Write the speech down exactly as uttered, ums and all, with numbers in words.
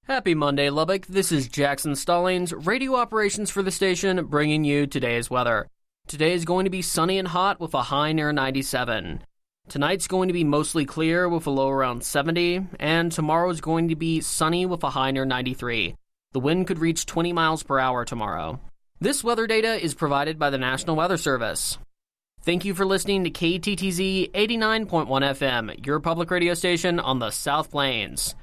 Happy Monday, Lubbock. This is Jackson Stallings, radio operations for the station, bringing you today's weather. Today is going to be sunny and hot with a high near ninety-seven. Tonight's going to be mostly clear with a low around seventy, and tomorrow is going to be sunny with a high near ninety-three. The wind could reach twenty miles per hour tomorrow. This weather data is provided by the National Weather Service. Thank you for listening to K T T Z eighty-nine point one F M, your public radio station on the South Plains.